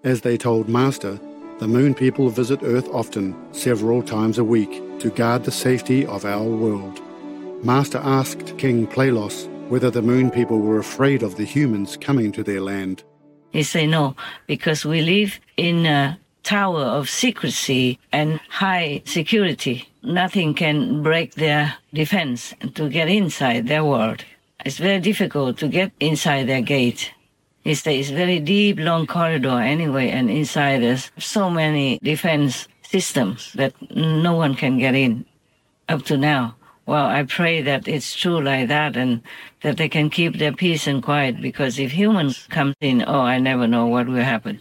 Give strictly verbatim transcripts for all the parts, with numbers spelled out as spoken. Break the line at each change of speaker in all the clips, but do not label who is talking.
As they told Master, the Moon people visit Earth often, several times a week, to guard the safety of our world. Master asked King Plalos whether the Moon people were afraid of the humans coming to their land.
He said no, because we live in a tower of secrecy and high security. Nothing can break their defense to get inside their world. It's very difficult to get inside their gate. It's a very deep, long corridor anyway, and inside there's so many defense systems that no one can get in up to now. Well, I pray that it's true like that and that they can keep their peace and quiet, because if humans come in, oh, I never know what will happen.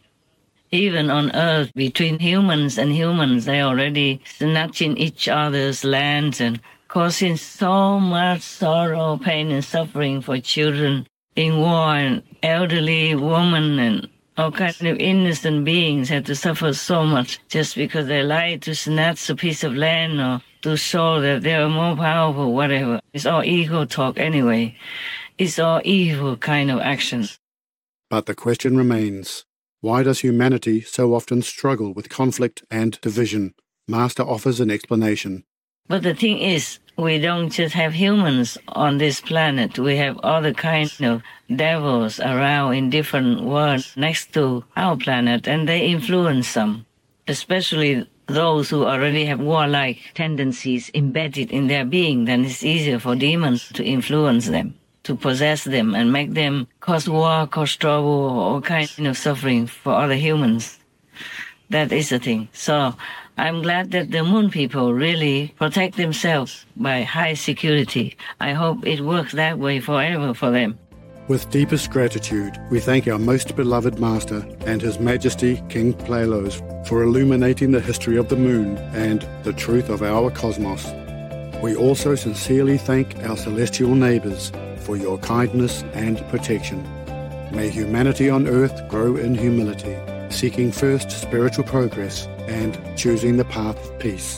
Even on Earth, between humans and humans, they're already snatching each other's lands and causing so much sorrow, pain, and suffering for children in war, and elderly women and all kinds of innocent beings have to suffer so much just because they like to snatch a piece of land or to show that they are more powerful, whatever. It's all ego talk anyway. It's all evil kind of actions.
But the question remains, why does humanity so often struggle with conflict and division? Master offers an explanation.
But the thing is, we don't just have humans on this planet. We have other kinds of devils around in different worlds next to our planet, and they influence some, especially those who already have warlike tendencies embedded in their being. Then it's easier for demons to influence them, to possess them and make them cause war, cause trouble, all kinds of suffering for other humans. That is the thing. So I'm glad that the Moon people really protect themselves by high security. I hope it works that way forever for them.
With deepest gratitude, we thank our most beloved Master and His Majesty King Plalos for illuminating the history of the Moon and the truth of our cosmos. We also sincerely thank our celestial neighbors for your kindness and protection. May humanity on Earth grow in humility, seeking first spiritual progress and choosing the path of peace.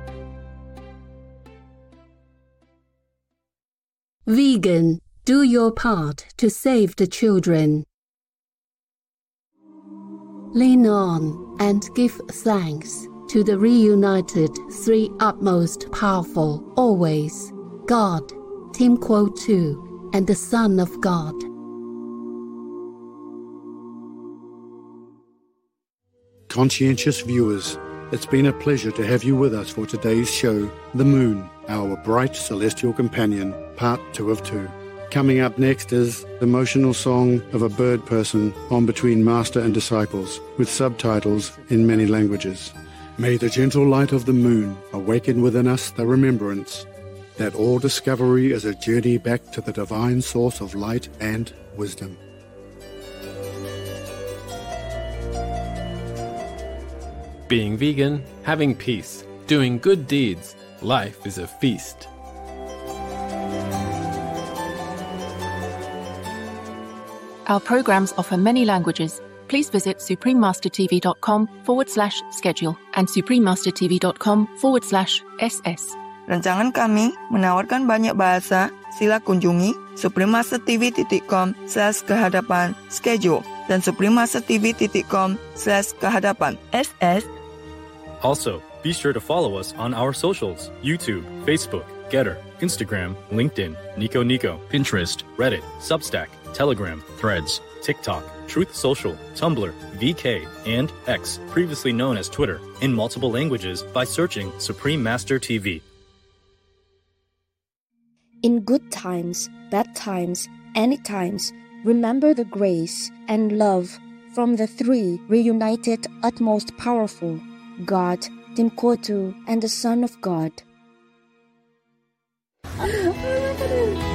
Vegan, do your part to save the children. Lean on and give thanks to the reunited three utmost powerful, always, God, Tim Quo two, and the Son of God.
Conscientious viewers, it's been a pleasure to have you with us for today's show, The Moon, Our Bright Celestial Companion, Part two of two. Coming up next is the emotional song of a bird person on Between Master and Disciples, with subtitles in many languages. May the gentle light of the moon awaken within us the remembrance that all discovery is a journey back to the divine source of light and wisdom.
Being vegan, having peace, doing good deeds, life is a feast.
Our programs offer many languages. Please visit suprememastertv.com forward slash schedule and suprememastertv.com forward slash ss.
Rancangan kami menawarkan banyak bahasa. Sila kunjungi suprememastertv.com slash kehadapan schedule dan suprememastertv.com slash kehadapan ss.
Also, be sure to follow us on our socials: YouTube, Facebook, Getter, Instagram, LinkedIn, Nico Nico, Pinterest, Reddit, Substack, Telegram, Threads, TikTok, Truth Social, Tumblr, V K, and X, previously known as Twitter, in multiple languages by searching Supreme Master T V.
In good times, bad times, any times, remember the grace and love from the three reunited utmost powerful, God, Tim Quo two, and the Son of God.